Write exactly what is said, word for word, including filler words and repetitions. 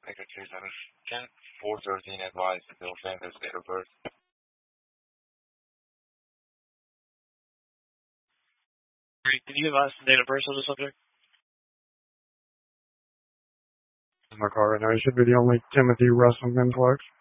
Secretary General. Can four thirteen advise the offender's date of birth? Great. Can you give us the date of birth of the subject? In my car right now, he should be the only Timothy Russell Minflex.